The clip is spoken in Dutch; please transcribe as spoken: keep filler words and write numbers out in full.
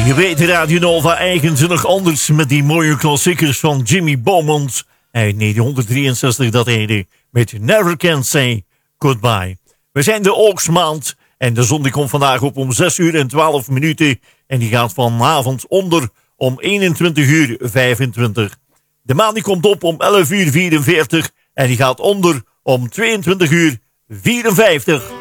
Je weet Radio Nova eigenzinnig anders met die mooie klassiekers van Jimmy Beaumont uit negentienhonderddrieënzestig dat ene met Never Can Say Goodbye. We zijn de Oogstmaand en de zon die komt vandaag op om zes uur en twaalf minuten en die gaat vanavond onder om eenentwintig uur vijfentwintig. De maan die komt op om elf uur vierenveertig en die gaat onder om tweeëntwintig uur vierenvijftig.